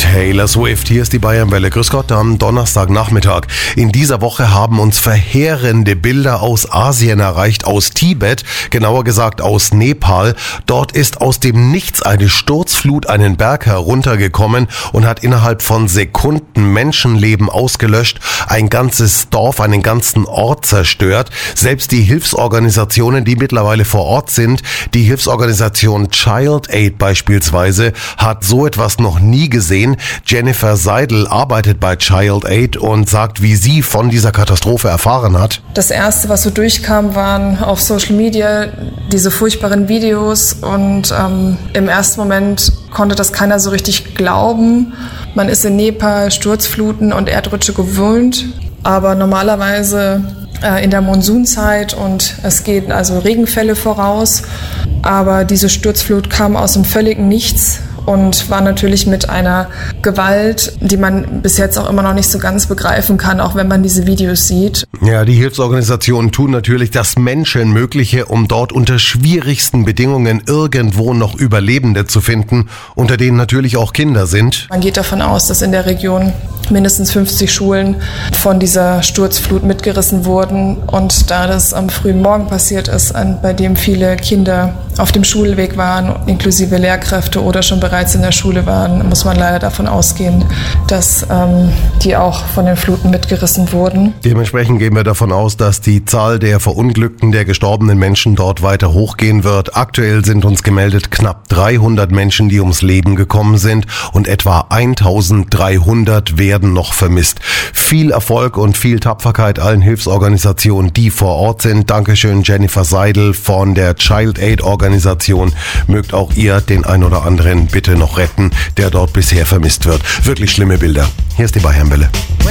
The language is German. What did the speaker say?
Taylor Swift. Hier ist die Bayernwelle. Grüß Gott am Donnerstagnachmittag. In dieser Woche haben uns verheerende Bilder aus Asien erreicht, aus Tibet, genauer gesagt aus Nepal. Dort ist aus dem Nichts eine Sturzflut einen Berg heruntergekommen und hat innerhalb von Sekunden Menschenleben ausgelöscht, ein ganzes Dorf, einen ganzen Ort zerstört. Selbst die Hilfsorganisationen, die mittlerweile vor Ort sind, die Hilfsorganisation Child Aid beispielsweise, hat so etwas noch nie gesehen. Jennifer Seidel arbeitet bei Child Aid und sagt, wie sie von dieser Katastrophe erfahren hat. Das Erste, was so durchkam, waren auf Social Media diese furchtbaren Videos und im ersten Moment konnte das keiner so richtig glauben. Man ist in Nepal Sturzfluten und Erdrutsche gewöhnt, aber normalerweise in der Monsunzeit und es gehen also Regenfälle voraus, aber diese Sturzflut kam aus dem völligen Nichts und war natürlich mit einer Gewalt, die man bis jetzt auch immer noch nicht so ganz begreifen kann, auch wenn man diese Videos sieht. Ja, die Hilfsorganisationen tun natürlich das Menschenmögliche, um dort unter schwierigsten Bedingungen irgendwo noch Überlebende zu finden, unter denen natürlich auch Kinder sind. Man geht davon aus, dass in der Region mindestens 50 Schulen von dieser Sturzflut mitgerissen wurden. Und da das am frühen Morgen passiert ist, bei dem viele Kinder auf dem Schulweg waren, inklusive Lehrkräfte oder schon bereits in der Schule waren, muss man leider davon ausgehen, dass die auch von den Fluten mitgerissen wurden. Dementsprechend gehen wir davon aus, dass die Zahl der Verunglückten, der gestorbenen Menschen dort weiter hochgehen wird. Aktuell sind uns gemeldet knapp 300 Menschen, die ums Leben gekommen sind und etwa 1300 werden noch vermisst. Viel Erfolg und viel Tapferkeit allen Hilfsorganisationen, die vor Ort sind. Dankeschön, Jennifer Seidel von der Child Aid Organisation. Mögt auch ihr den ein oder anderen bitte noch retten, der dort bisher vermisst wird. Wirklich schlimme Bilder. Hier ist die Bayernwelle.